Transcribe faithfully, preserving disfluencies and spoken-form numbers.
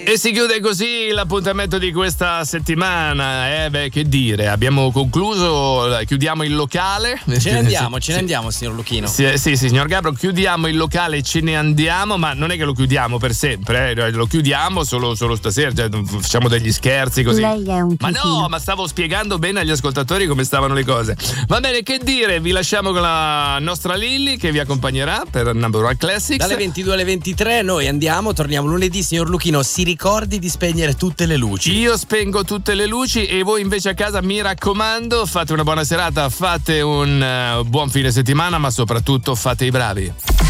E si chiude così l'appuntamento di questa settimana. Eh beh, che dire, abbiamo concluso, chiudiamo il locale. Ce ne andiamo, sì, ce ne sì. andiamo, signor Luchino. Sì, sì, sì, signor Gabro, chiudiamo il locale e ce ne andiamo, ma non è che lo chiudiamo per sempre, eh, lo chiudiamo solo, solo stasera, cioè, facciamo degli scherzi così. Lei è un Ma no, ma stavo spiegando bene agli ascoltatori come stavano le cose. Va bene, che dire, vi lasciamo con la nostra Lilli che vi accompagnerà per Number One Classics. Dalle ventidue alle ventitré noi andiamo, torniamo lunedì. Signor Luchino, si ricordi di spegnere tutte le luci. Io spengo tutte le luci e voi invece a casa, mi raccomando, fate una buona serata, fate un uh, buon fine settimana, ma soprattutto fate i bravi.